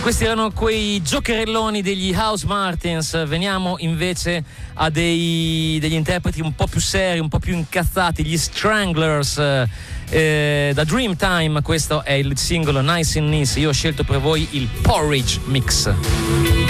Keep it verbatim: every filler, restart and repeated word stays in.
Questi erano quei giocherelloni degli House Martins. Veniamo invece a dei, degli interpreti un po' più seri, un po' più incazzati, gli Stranglers. Eh, da Dreamtime, questo è il singolo Nice and Nice. Io ho scelto per voi il Porridge Mix.